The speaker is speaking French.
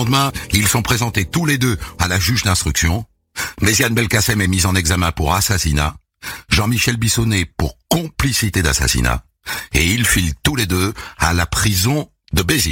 lendemain, ils sont présentés tous les deux à la juge d'instruction. Méziane Belkacem est mise en examen pour assassinat. Jean-Michel Bissonnette pour complicité d'assassinat. Et ils filent tous les deux à la prison de Béziers.